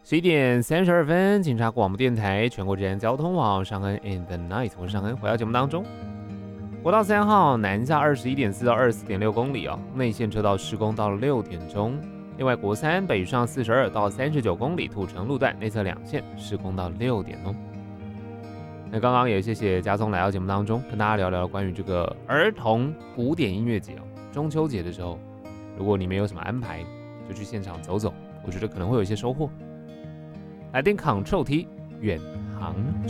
11点32分，警察广播电台全国治安交通网上恩 in the night， 我是上恩，回到节目当中。国道3号南下21.4到24.6公里内线车道施工到了6点钟。另外，国3北上42到39公里土城路段内侧2线施工到6点哦。那刚刚也谢谢家聪来到节目当中，跟大家聊聊关于这个儿童古典音乐节中秋节的时候，如果你们有什么安排，就去现场走走，我觉得可能会有一些收获。来电 Ctrl T 远航